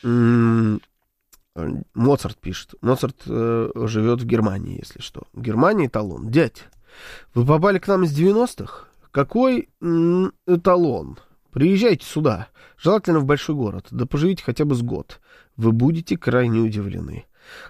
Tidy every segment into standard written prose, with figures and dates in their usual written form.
М, Моцарт пишет. Моцарт живет в Германии, если что. В Германии эталон. Дядь, вы попали к нам из 90-х? Какой эталон? Приезжайте сюда. Желательно в большой город. Да поживите хотя бы с год. Вы будете крайне удивлены.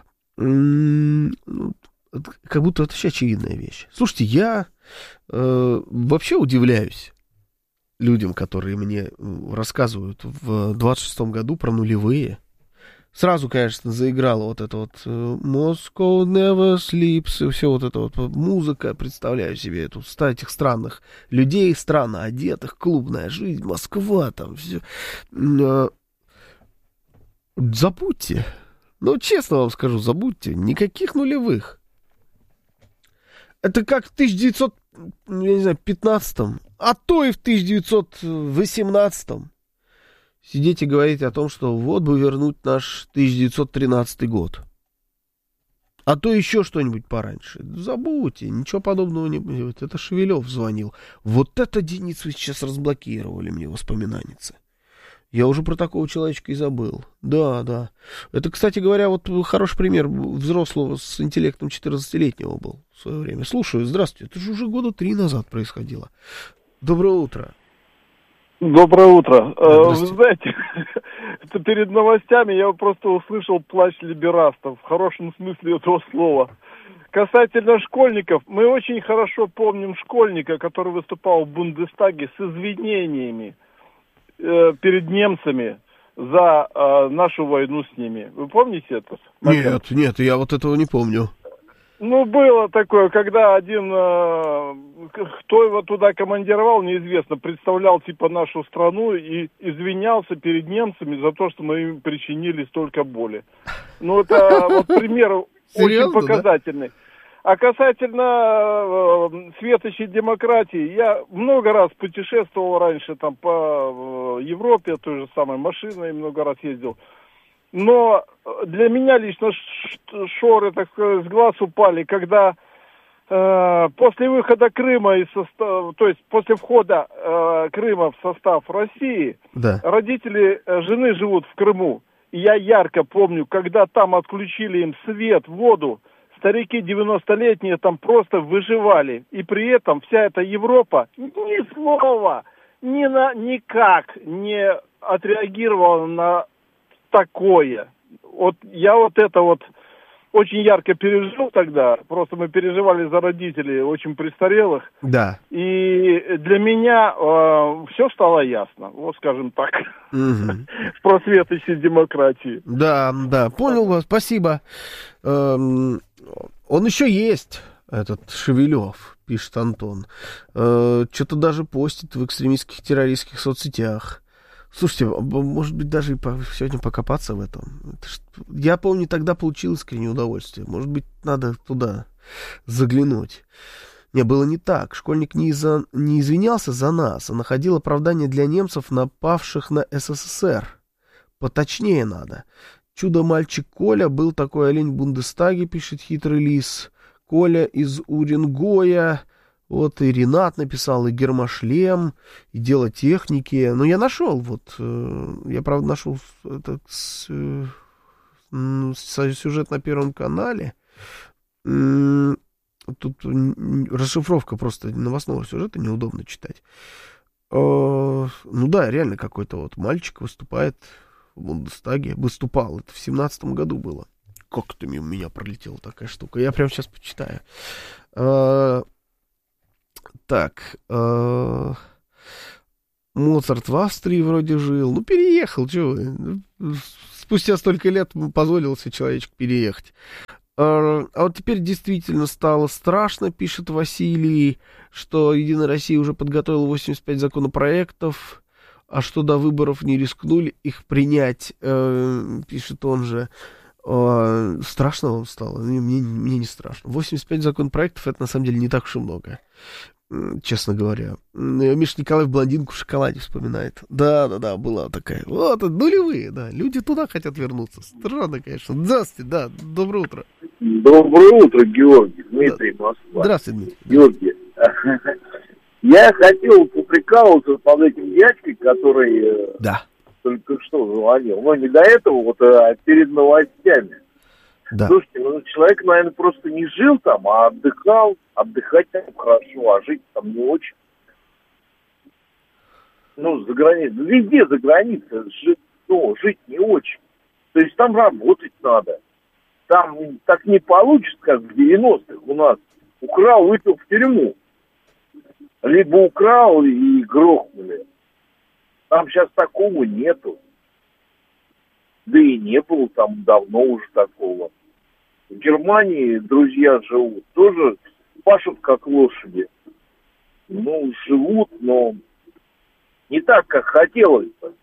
Ну, как будто это вообще очевидная вещь. Слушайте, я вообще удивляюсь людям, которые мне рассказывают в 26-м году про нулевые. Сразу, конечно, заиграла вот эта вот Moscow Never Sleeps, и все вот это вот музыка, представляю себе эту этих странных людей, странно одетых, клубная жизнь, Москва, там все. Забудьте. Ну, честно вам скажу, забудьте. Никаких нулевых. Это как в 1915-м, а то и в 1918-м. Сидеть и говорить о том, что вот бы вернуть наш 1913 год. А то еще что-нибудь пораньше. Забудьте, ничего подобного не будет. Это Шевелев звонил. Вот это, Денис, вы сейчас разблокировали мне воспоминаницы. Я уже про такого человечка и забыл. Да, да. Это, кстати говоря, вот хороший пример взрослого с интеллектом 14-летнего был в свое время. Слушаю, здравствуйте. Это же уже года 3 назад происходило. Доброе утро. Доброе утро. Вы знаете, это перед новостями я просто услышал плач либерастов в хорошем смысле этого слова. Касательно школьников, мы очень хорошо помним школьника, который выступал в Бундестаге с извинениями перед немцами за нашу войну с ними. Вы помните это? Нет, я вот этого не помню. Ну, было такое, когда один, кто его туда командировал, неизвестно, представлял типа нашу страну и извинялся перед немцами за то, что мы им причинили столько боли. Ну, это вот пример очень показательный. Да? А касательно светочей демократии, я много раз путешествовал раньше там по Европе, той же самой машиной много раз ездил. Но для меня лично шоры, так сказать, с глаз упали, когда после выхода Крыма из состава, то есть после входа Крыма в состав России, да. Родители жены живут в Крыму. И я ярко помню, когда там отключили им свет, воду, старики 90-летние там просто выживали. И при этом вся эта Европа ни слова, никак не отреагировала на такое. Вот я вот это вот очень ярко пережил тогда. Просто мы переживали за родителей очень престарелых. Да. И для меня все стало ясно. Вот скажем так. Угу. Про светочи демократии. Да, да. Понял вас. Спасибо. Он еще есть, этот Шевелев, пишет Антон. Что-то даже постит в экстремистских террористских соцсетях. Слушайте, может быть, даже и сегодня покопаться в этом. Я помню, тогда получил искреннее удовольствие. Может быть, надо туда заглянуть. Не, было не так. Школьник не извинялся за нас, а находил оправдание для немцев, напавших на СССР. Поточнее надо. Чудо-мальчик Коля был такой олень в Бундестаге, пишет хитрый лис. Коля из Уренгоя. Вот и Ренат написал, и Гермошлем, и Дело техники. Но я нашел, вот, я, правда, нашел этот сюжет на Первом канале. Тут расшифровка просто новостного сюжета, неудобно читать. Ну да, реально какой-то вот мальчик выступает в Бундестаге. Выступал, это в 17-м году было. Как это мимо меня пролетела такая штука. Я прямо сейчас почитаю. Так, Моцарт в Австрии вроде жил. Ну, переехал, чего вы. Спустя столько лет позволил себе человечек переехать. А вот теперь действительно стало страшно, пишет Василий, что Единая Россия уже подготовила 85 законопроектов, а что до выборов не рискнули их принять, пишет он же. Страшно вам стало? Мне не страшно. 85 законопроектов — это на самом деле не так уж и много, честно говоря. Миша Николаев блондинку в шоколаде вспоминает. Да, была такая. Вот, нулевые, да. Люди туда хотят вернуться. Странно, конечно. Здравствуйте, да, доброе утро. Доброе утро, Георгий. Дмитрий, Москва. Здравствуйте, Дмитрий. Георгий, я хотел поприкалываться под этим дядькой, который только что звонил. Но не до этого, вот, а перед новостями. Да. Слушайте, человек, наверное, просто не жил там, а отдыхал. Отдыхать там хорошо, а жить там не очень. За границей. Везде за границей жить не очень. То есть там работать надо. Там так не получится, как в 90-х у нас. Украл, выпил в тюрьму. Либо украл и грохнули. Там сейчас такого нету. Да и не было там давно уже такого. В Германии друзья живут. Тоже пашут как лошади. Живут, но не так, как хотелось бы.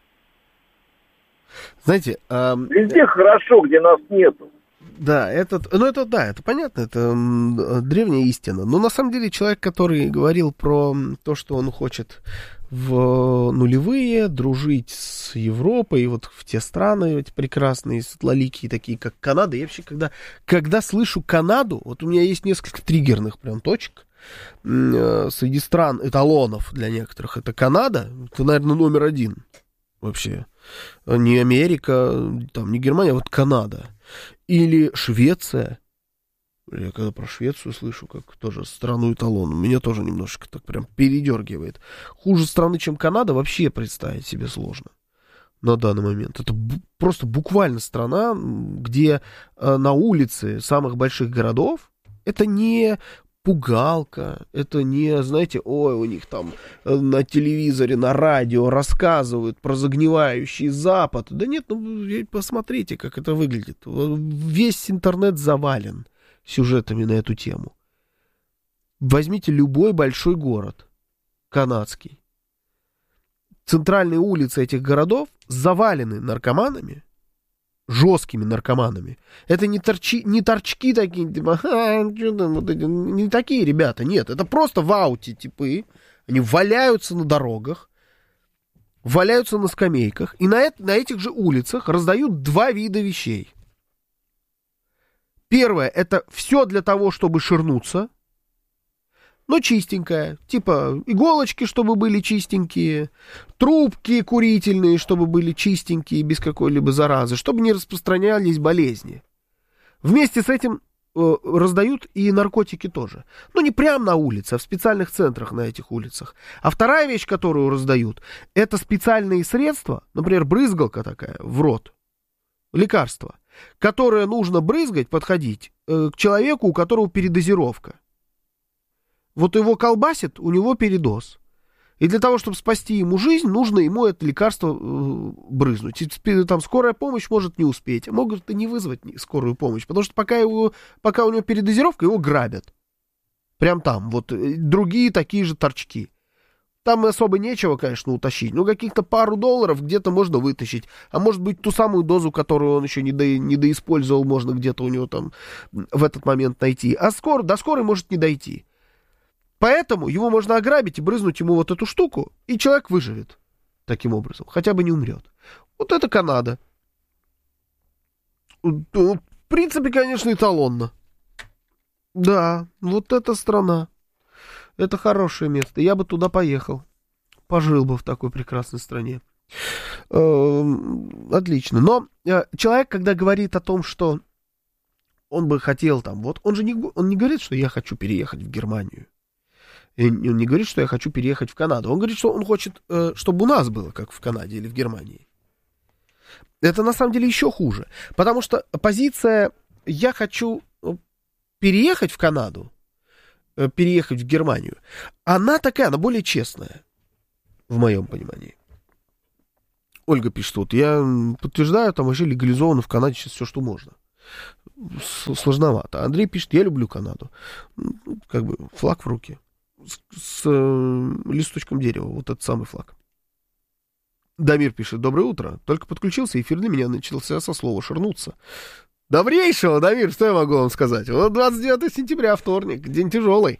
Знаете... Везде хорошо, где нас нету. Да, это понятно, это древняя истина. Но на самом деле человек, который говорил про то, что он хочет в нулевые дружить с Европой, и вот в те страны эти прекрасные, светлоликие, такие как Канада, я вообще, когда слышу Канаду, вот у меня есть несколько триггерных прям точек, среди стран, эталонов для некоторых, это Канада, это, наверное, номер один вообще. Не Америка, там, не Германия, а вот Канада. Или Швеция. Я когда про Швецию слышу, как тоже страну эталон, меня тоже немножко так прям передергивает. Хуже страны, чем Канада, вообще представить себе сложно на данный момент. Это просто буквально страна, где на улице самых больших городов это не пугалка, это не, знаете, у них там на телевизоре, на радио рассказывают про загнивающий Запад. Да нет, посмотрите, как это выглядит. Весь интернет завален сюжетами на эту тему. Возьмите любой большой город, канадский. Центральные улицы этих городов завалены наркоманами, жесткими наркоманами. Это не торчки такие, типа, не такие ребята, нет, это просто в ауте типы, они валяются на дорогах, валяются на скамейках, и на этих же улицах раздают два вида вещей. Первое, это все для того, чтобы ширнуться, но чистенькое, типа иголочки, чтобы были чистенькие, трубки курительные, чтобы были чистенькие, без какой-либо заразы, чтобы не распространялись болезни. Вместе с этим раздают и наркотики тоже. Но не прямо на улице, а в специальных центрах на этих улицах. А вторая вещь, которую раздают, это специальные средства, например, брызгалка такая в рот, лекарство, которое нужно брызгать, подходить к человеку, у которого передозировка. Вот его колбасит, у него передоз. И для того, чтобы спасти ему жизнь, нужно ему это лекарство брызнуть. И там скорая помощь может не успеть, а могут и не вызвать скорую помощь, потому что пока у него передозировка, его грабят. Прям там, вот другие такие же торчки. Там особо нечего, конечно, утащить, но каких-то пару долларов где-то можно вытащить. А может быть, ту самую дозу, которую он еще не доиспользовал, можно где-то у него там в этот момент найти. А до скорой может не дойти. Поэтому его можно ограбить и брызнуть ему вот эту штуку, и человек выживет таким образом, хотя бы не умрет. Вот это Канада. В принципе, конечно, эталонно. Да, вот эта страна. Это хорошее место. Я бы туда поехал. Пожил бы в такой прекрасной стране. Отлично. Но человек, когда говорит о том, что он бы хотел там, вот он не говорит, что я хочу переехать в Германию. И он не говорит, что я хочу переехать в Канаду. Он говорит, что он хочет, чтобы у нас было, как в Канаде или в Германии. Это на самом деле еще хуже. Потому что позиция «я хочу переехать в Канаду», переехать в Германию, она такая, она более честная, в моем понимании. Ольга пишет, вот я подтверждаю, там вообще легализовано в Канаде сейчас все, что можно. Сложновато. Андрей пишет, я люблю Канаду. Как бы флаг в руки. С листочком дерева, вот этот самый флаг. Дамир пишет, доброе утро, только подключился, эфир для меня начался со слова «ширнуться». Добрейшего, Дамир, что я могу вам сказать? Вот 29 сентября, вторник, день тяжелый.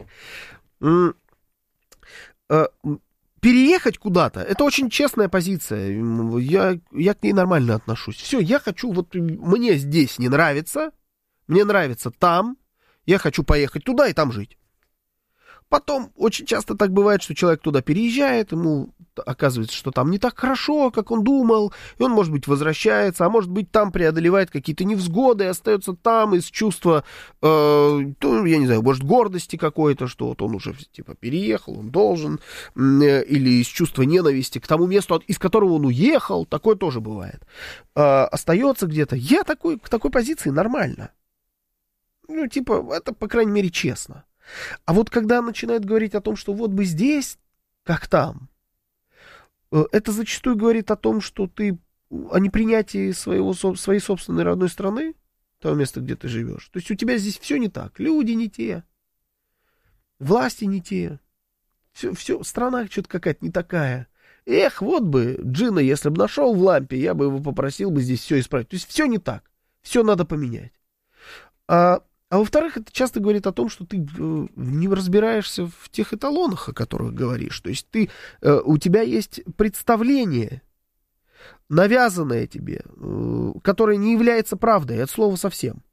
Переехать куда-то, это очень честная позиция, я к ней нормально отношусь. Все, я хочу, вот мне здесь не нравится, мне нравится там, я хочу поехать туда и там жить. Потом очень часто так бывает, что человек туда переезжает, ему оказывается, что там не так хорошо, как он думал, и он, может быть, возвращается, а может быть, там преодолевает какие-то невзгоды и остается там из чувства, я не знаю, может, гордости какой-то, что вот он уже, типа, переехал, он должен, или из чувства ненависти к тому месту, из которого он уехал, такое тоже бывает. Остается где-то. Я к такой позиции нормально. Ну, типа, это, по крайней мере, честно. А вот когда начинают говорить о том, что вот бы здесь, как там, это зачастую говорит о том, что ты о непринятии своей собственной родной страны, того места, где ты живешь. То есть у тебя здесь все не так. Люди не те, власти не те, все, страна что-то какая-то не такая. Эх, вот бы Джина, если бы нашел в лампе, я бы его попросил бы здесь все исправить. То есть все не так, все надо поменять. А во-вторых, это часто говорит о том, что ты не разбираешься в тех эталонах, о которых говоришь. То есть у тебя есть представление, навязанное тебе, которое не является правдой, от слова совсем.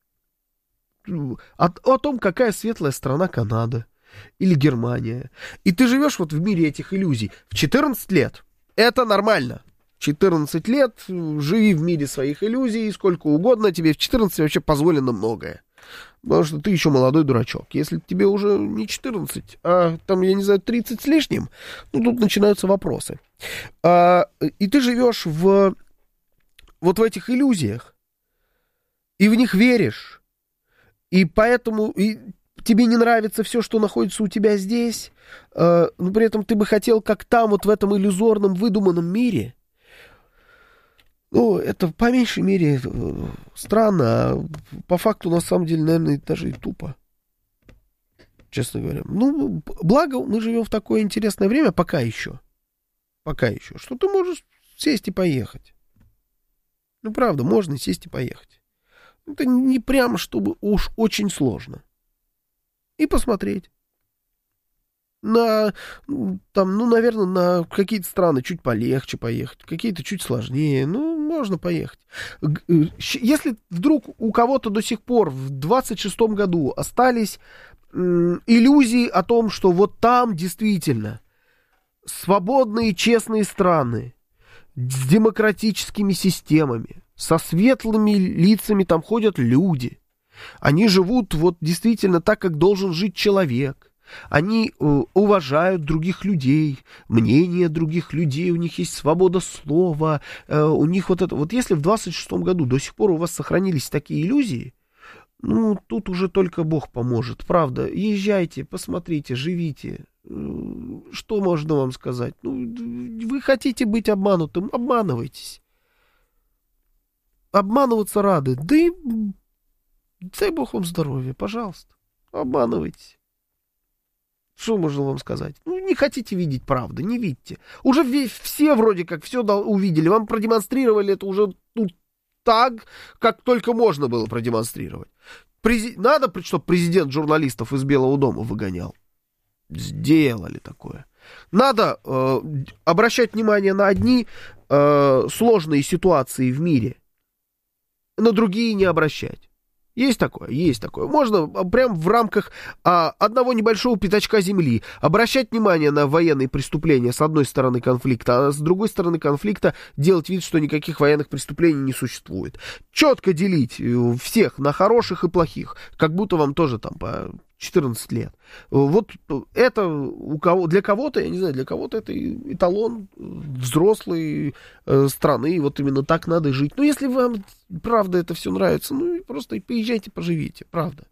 О том, какая светлая страна Канада или Германия. И ты живешь вот в мире этих иллюзий. В 14 лет это нормально. 14 лет живи в мире своих иллюзий, сколько угодно, тебе в 14 вообще позволено многое. Потому что ты еще молодой дурачок. Если тебе уже не 14, а там, я не знаю, 30 с лишним, ну, тут начинаются вопросы. И ты живешь вот в этих иллюзиях, и в них веришь, и поэтому тебе не нравится все, что находится у тебя здесь, но при этом ты бы хотел, как там, вот в этом иллюзорном, выдуманном мире. Ну, это по меньшей мере странно, а по факту, на самом деле, наверное, даже и тупо, честно говоря. Ну, благо, мы живем в такое интересное время, пока еще, что ты можешь сесть и поехать. Ну, правда, можно сесть и поехать. Это не прямо, чтобы уж очень сложно. И посмотреть. Наверное, на какие-то страны чуть полегче поехать, какие-то чуть сложнее. Ну, можно поехать. Если вдруг у кого-то до сих пор в 26-м году остались иллюзии о том, что вот там действительно свободные, честные страны с демократическими системами, со светлыми лицами там ходят люди. Они живут вот действительно так, как должен жить человек. Они уважают других людей, мнение других людей, у них есть свобода слова, у них вот это. Вот если в 26-м году до сих пор у вас сохранились такие иллюзии, ну, тут уже только Бог поможет, правда. Езжайте, посмотрите, живите. Что можно вам сказать? Ну, вы хотите быть обманутым, обманывайтесь. Обманываться рады. Да и дай Бог вам здоровья, пожалуйста, обманывайтесь. Что можно вам сказать? Ну, не хотите видеть правду, не видите. Уже все вроде как все увидели. Вам продемонстрировали это уже так, как только можно было продемонстрировать. Надо, чтобы президент журналистов из Белого дома выгонял. Сделали такое. Надо обращать внимание на одни сложные ситуации в мире, на другие не обращать. Есть такое, есть такое. Можно прям в рамках одного небольшого пятачка земли обращать внимание на военные преступления с одной стороны конфликта, а с другой стороны конфликта делать вид, что никаких военных преступлений не существует. Четко делить всех на хороших и плохих, как будто вам тоже там по 14 лет. Вот это для кого-то, я не знаю, для кого-то это эталон взрослой страны, вот именно так надо жить. Но если вам, правда, это все нравится, ну, просто поезжайте, поживите, правда.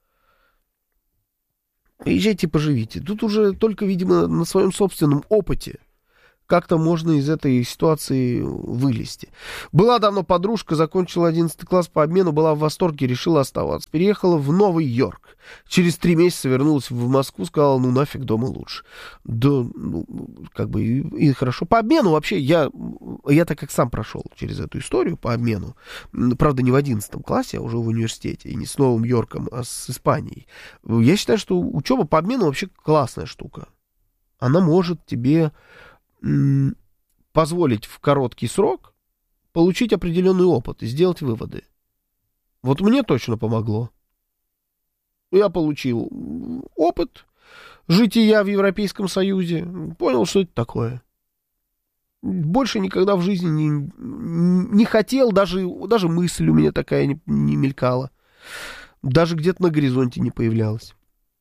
Поезжайте, поживите. Тут уже только, видимо, на своем собственном опыте как-то можно из этой ситуации вылезти. Была давно подружка, закончила 11 класс по обмену, была в восторге, решила оставаться. Переехала в Новый Йорк. Через 3 месяца вернулась в Москву, сказала, ну нафиг, дома лучше. Да, ну, как бы и хорошо. По обмену вообще, я так как сам прошел через эту историю по обмену, правда, не в 11 классе, а уже в университете, и не с Новым Йорком, а с Испанией. Я считаю, что учеба по обмену вообще классная штука. Она может тебе позволить в короткий срок получить определенный опыт и сделать выводы. Вот мне точно помогло. Я получил опыт, жития в Европейском Союзе, понял, что это такое. Больше никогда в жизни не хотел, даже мысль у меня такая не мелькала. Даже где-то на горизонте не появлялась.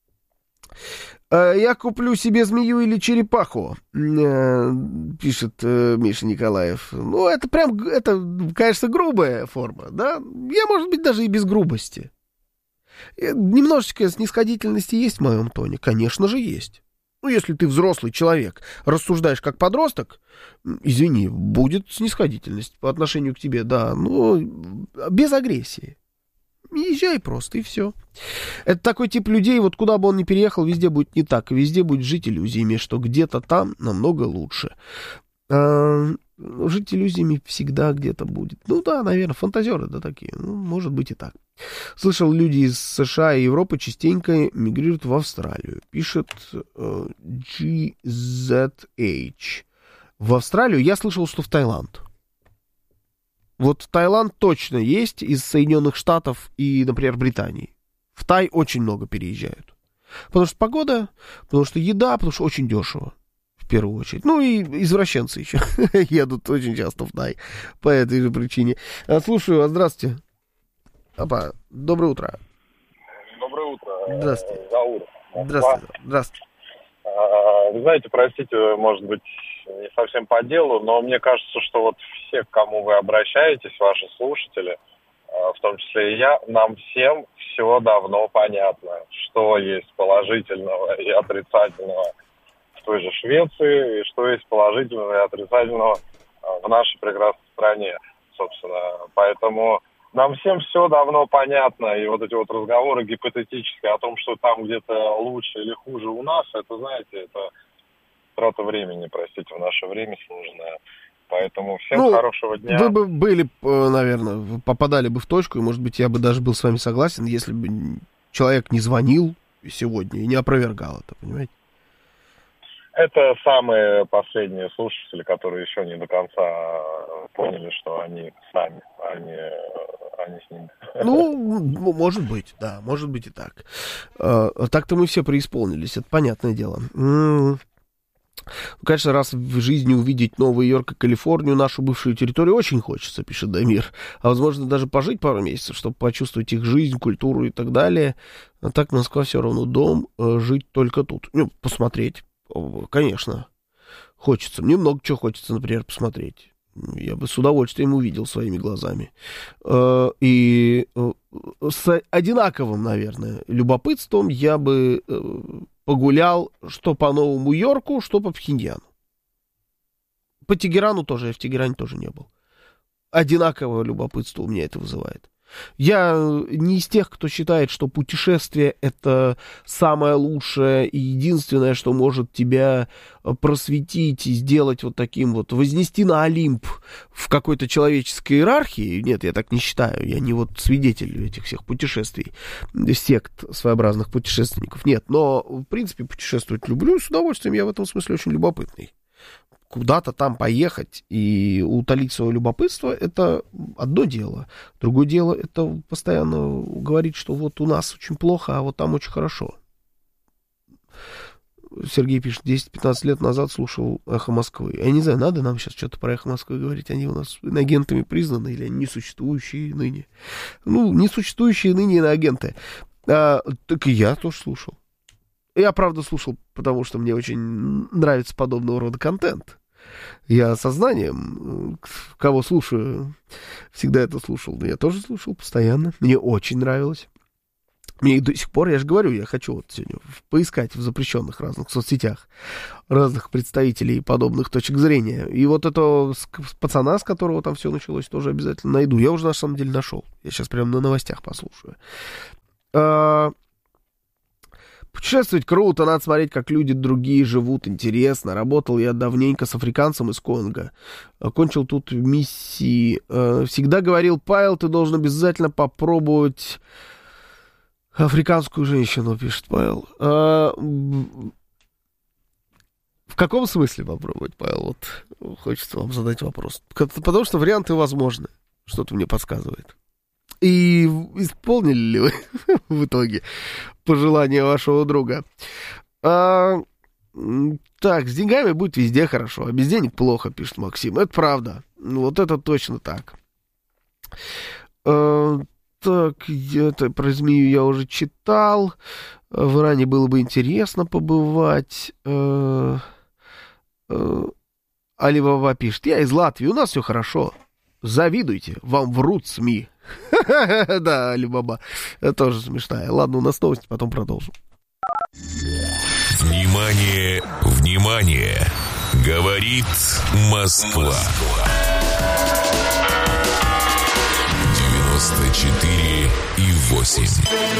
Я куплю себе змею или черепаху, пишет Миша Николаев. Ну, это конечно, грубая форма, да? Я, может быть, даже и без грубости. Немножечко снисходительности есть в моем тоне? Конечно же, есть. Ну, если ты взрослый человек, рассуждаешь как подросток, извини, будет снисходительность по отношению к тебе, да, но без агрессии. Езжай просто, и все. Это такой тип людей, вот куда бы он ни переехал, везде будет не так. Везде будет жить иллюзиями, что где-то там намного лучше. Жить иллюзиями всегда где-то будет. Ну да, наверное, фантазеры, да, такие. Ну, может быть и так. Слышал, люди из США и Европы частенько мигрируют в Австралию. Пишет GZH. В Австралию я слышал, что в Таиланд. Вот Таиланд точно есть из Соединенных Штатов и, например, Британии. В Тай очень много переезжают. Потому что погода, потому что еда, потому что очень дешево. В первую очередь. Ну и извращенцы еще едут очень часто в Тай. По этой же причине. Слушаю вас, здравствуйте. Опа, доброе утро. Доброе утро. Здравствуйте. Заур. Здравствуйте. Вы знаете, простите, может быть, не совсем по делу, но мне кажется, что вот все, к кому вы обращаетесь, ваши слушатели, в том числе и я, нам всем все давно понятно, что есть положительного и отрицательного в той же Швеции, и что есть положительного и отрицательного в нашей прекрасной стране, собственно. Поэтому нам всем все давно понятно, и вот эти вот разговоры гипотетические о том, что там где-то лучше или хуже у нас, это, знаете, это трата времени, простите, в наше время сложное. Поэтому всем хорошего дня. Вы бы были, наверное, вы попадали бы в точку, и, может быть, я бы даже был с вами согласен, если бы человек не звонил сегодня и не опровергал это, понимаете? Это самые последние слушатели, которые еще не до конца поняли, что они сами, а не с ними. Ну, может быть, да, может быть и так. Так-то мы все преисполнились, это понятное дело. Конечно, раз в жизни увидеть Новый Йорк и Калифорнию, нашу бывшую территорию, очень хочется, пишет Дамир. А возможно, даже пожить пару месяцев, чтобы почувствовать их жизнь, культуру и так далее. А так Москва все равно дом, жить только тут. Ну, посмотреть, конечно, хочется. Мне много чего хочется, например, посмотреть. Я бы с удовольствием увидел своими глазами. И с одинаковым, наверное, любопытством я бы погулял что по Новому Йорку, что по Пхеньяну. По Тегерану тоже, я в Тегеране тоже не был. Одинаковое любопытство у меня это вызывает. Я не из тех, кто считает, что путешествие — это самое лучшее и единственное, что может тебя просветить и сделать вот таким вот, вознести на Олимп в какой-то человеческой иерархии. Нет, я так не считаю. Я не вот свидетель этих всех путешествий, сект своеобразных путешественников. Нет, но, в принципе, путешествовать люблю с удовольствием. Я в этом смысле очень любопытный. Куда-то там поехать и утолить свое любопытство — это одно дело. Другое дело — это постоянно говорить, что вот у нас очень плохо, а вот там очень хорошо. Сергей пишет, 10-15 лет назад слушал «Эхо Москвы». Я не знаю, надо нам сейчас что-то про «Эхо Москвы» говорить. Они у нас иноагентами признаны или они несуществующие ныне? Ну, несуществующие ныне иноагенты. Так и я тоже слушал. Я, правда, слушал, потому что мне очень нравится подобного рода контент. Я сознанием, кого слушаю, всегда это слушал. Но я тоже слушал постоянно. Мне очень нравилось. Мне и до сих пор, я же говорю, я хочу вот сегодня поискать в запрещенных разных соцсетях разных представителей подобных точек зрения. И вот этого пацана, с которого там все началось, тоже обязательно найду. Я уже на самом деле нашел. Я сейчас прямо на новостях послушаю. Путешествовать круто, надо смотреть, как люди другие живут, интересно. Работал я давненько с африканцем из Конго. Окончил тут миссии. Всегда говорил, Павел, ты должен обязательно попробовать африканскую женщину, пишет Павел. В каком смысле попробовать, Павел? Вот хочется вам задать вопрос. Потому что варианты возможны. Что-то мне подсказывает. И исполнили ли вы в итоге пожелания вашего друга? Так, с деньгами будет везде хорошо, а без денег плохо, пишет Максим. Это правда. Вот это точно так. Так, это про змею я уже читал. В Иране было бы интересно побывать. Алибаба пишет: я из Латвии, у нас все хорошо. Завидуйте, вам врут СМИ. Да, Алибаба, это тоже смешная. Ладно, у нас новости, потом продолжим. Внимание, внимание! Говорит Москва. 94,8.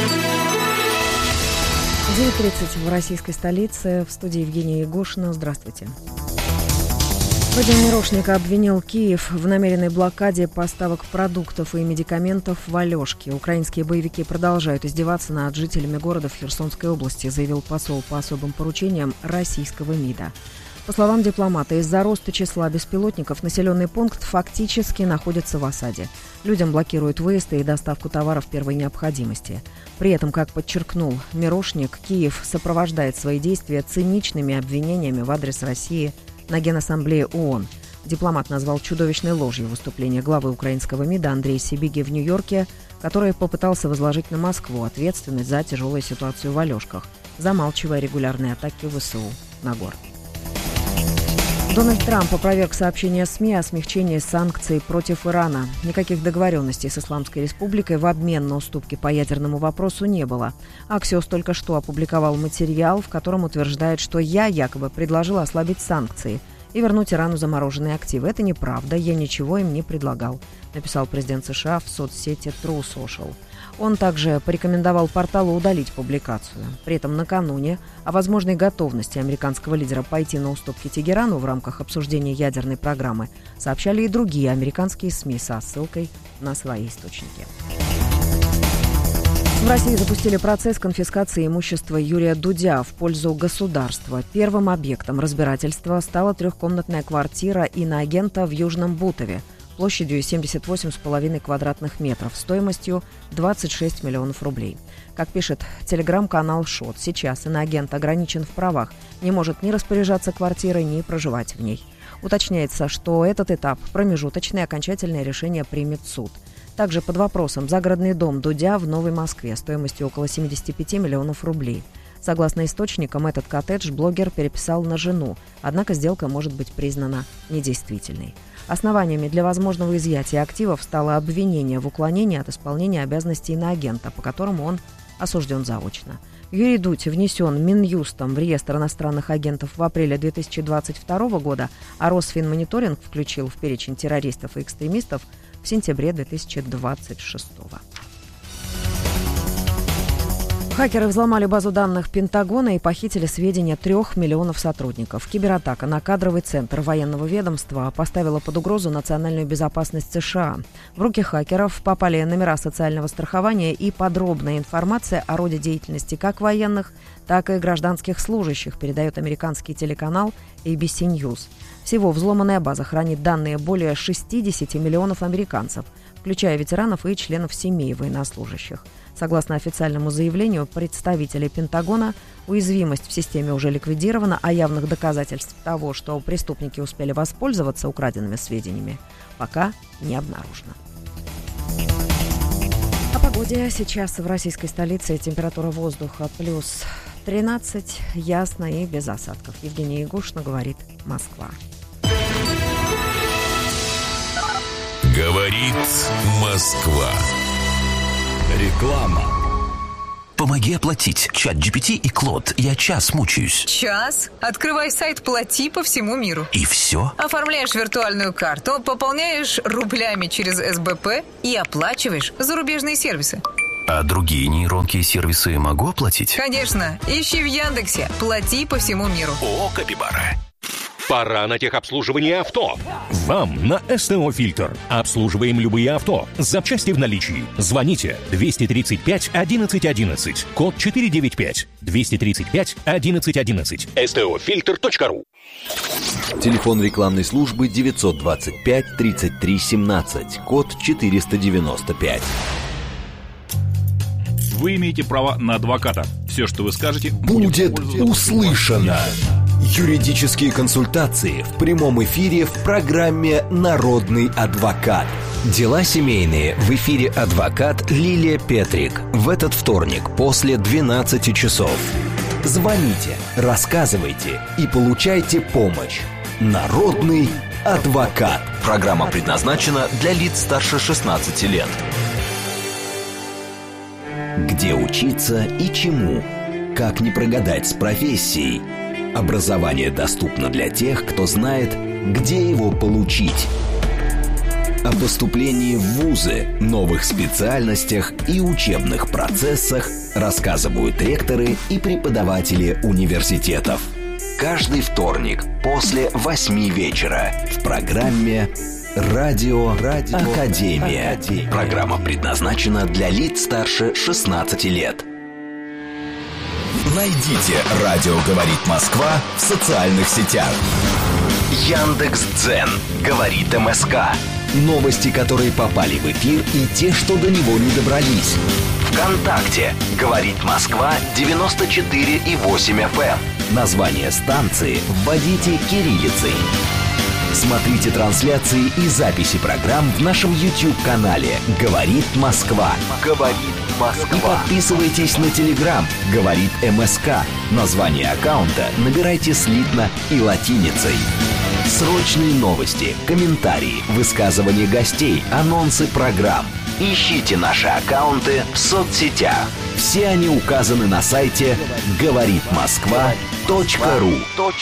9:30 в российской столице. В студии Евгения Егошина. Здравствуйте. Вадим Мирошник обвинил Киев в намеренной блокаде поставок продуктов и медикаментов в Алешке. Украинские боевики продолжают издеваться над жителями города в Херсонской области, заявил посол по особым поручениям российского МИДа. По словам дипломата, из-за роста числа беспилотников населенный пункт фактически находится в осаде. Людям блокируют выезд и доставку товаров первой необходимости. При этом, как подчеркнул Мирошник, Киев сопровождает свои действия циничными обвинениями в адрес России на Генассамблее ООН. Дипломат назвал чудовищной ложью выступление главы украинского МИДа Андрея Сибиги в Нью-Йорке, который попытался возложить на Москву ответственность за тяжелую ситуацию в Алешках, замалчивая регулярные атаки ВСУ на город. Дональд Трамп опроверг сообщения СМИ о смягчении санкций против Ирана. Никаких договоренностей с Исламской Республикой в обмен на уступки по ядерному вопросу не было. Аксиос только что опубликовал материал, в котором утверждает, что я якобы предложил ослабить санкции и вернуть Ирану замороженные активы. Это неправда, я ничего им не предлагал, написал президент США в соцсети True Social. Он также порекомендовал порталу удалить публикацию. При этом накануне о возможной готовности американского лидера пойти на уступки Тегерану в рамках обсуждения ядерной программы сообщали и другие американские СМИ со ссылкой на свои источники. В России запустили процесс конфискации имущества Юрия Дудя в пользу государства. Первым объектом разбирательства стала трехкомнатная квартира иноагента в Южном Бутове площадью 78,5 квадратных метров, стоимостью 26 миллионов рублей. Как пишет телеграм-канал ШОТ, сейчас иноагент ограничен в правах, не может ни распоряжаться квартирой, ни проживать в ней. Уточняется, что этот этап промежуточный, окончательное решение примет суд. Также под вопросом загородный дом Дудя в Новой Москве стоимостью около 75 миллионов рублей. Согласно источникам, этот коттедж блогер переписал на жену, однако сделка может быть признана недействительной. Основаниями для возможного изъятия активов стало обвинение в уклонении от исполнения обязанностей иноагента, по которому он осужден заочно. Юрий Дудь внесен Минюстом в реестр иностранных агентов в апреле 2022 года, а Росфинмониторинг включил в перечень террористов и экстремистов в сентябре 2026 года. Хакеры взломали базу данных Пентагона и похитили сведения 3 миллионов сотрудников. Кибератака на кадровый центр военного ведомства поставила под угрозу национальную безопасность США. В руки хакеров попали номера социального страхования и подробная информация о роде деятельности как военных, так и гражданских служащих, передает американский телеканал ABC News. Всего взломанная база хранит данные более 60 миллионов американцев, включая ветеранов и членов семей военнослужащих. Согласно официальному заявлению представителей Пентагона, уязвимость в системе уже ликвидирована, а явных доказательств того, что преступники успели воспользоваться украденными сведениями, пока не обнаружено. О погоде. Сейчас в российской столице температура воздуха плюс 13, ясно и без осадков. Евгения Егошина, говорит Москва. Говорит Москва. Реклама. Помоги оплатить. ChatGPT и Клод. Я час мучаюсь. Час? Открывай сайт «Плати» по всему миру. И все? Оформляешь виртуальную карту, пополняешь рублями через СБП и оплачиваешь зарубежные сервисы. А другие нейронки и сервисы могу оплатить? Конечно. Ищи в Яндексе «Плати» по всему миру. О, капибара. Пора на техобслуживание авто. Вам на СТО «Фильтр». Обслуживаем любые авто. Запчасти в наличии. Звоните 235 11 11. Код 495. 235 11 11. STOFilter.ru. Телефон рекламной службы 925 33 17. Код 495. Вы имеете право на адвоката. Все, что вы скажете, будет услышано. Юридические консультации в прямом эфире в программе «Народный адвокат». Дела семейные в эфире адвокат Лилия Петрик. В этот вторник после 12 часов. Звоните, рассказывайте и получайте помощь. Народный адвокат. Программа предназначена для лиц старше 16 лет. Где учиться и чему? Как не прогадать с профессией? Образование доступно для тех, кто знает, где его получить. О поступлении в вузы, новых специальностях и учебных процессах рассказывают ректоры и преподаватели университетов. Каждый вторник после 8 вечера в программе «Радио Академия». Программа предназначена для лиц старше 16 лет. Найдите «Радио говорит Москва» в социальных сетях. Яндекс.Дзен говорит МСК. Новости, которые попали в эфир, и те, что до него не добрались. ВКонтакте говорит Москва 94,8 FM. Название станции вводите кириллицей. Смотрите трансляции и записи программ в нашем YouTube-канале «Говорит Москва». «Говорит Москва». И подписывайтесь на Telegram «Говорит МСК». Название аккаунта набирайте слитно и латиницей. Срочные новости, комментарии, высказывания гостей, анонсы программ. Ищите наши аккаунты в соцсетях. Все они указаны на сайте говоритмосква.ру.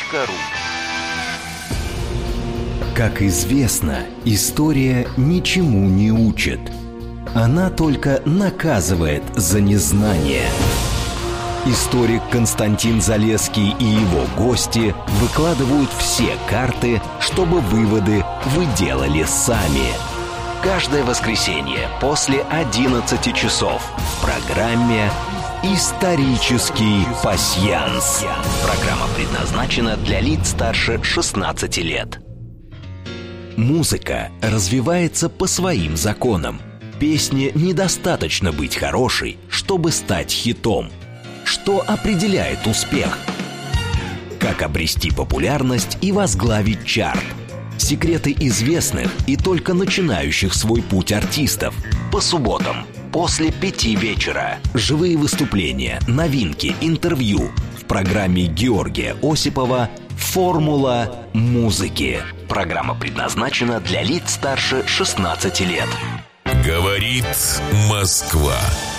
Как известно, история ничему не учит. Она только наказывает за незнание. Историк Константин Залесский и его гости выкладывают все карты, чтобы выводы вы делали сами. Каждое воскресенье после 11 часов в программе «Исторический пасьянс». Программа предназначена для лиц старше 16 лет. Музыка развивается по своим законам. Песне недостаточно быть хорошей, чтобы стать хитом. Что определяет успех? Как обрести популярность и возглавить чарт? Секреты известных и только начинающих свой путь артистов. По субботам после 5 вечера. Живые выступления, новинки, интервью. В программе Георгия Осипова «Формула музыки». Программа предназначена для лиц старше 16 лет. Говорит Москва.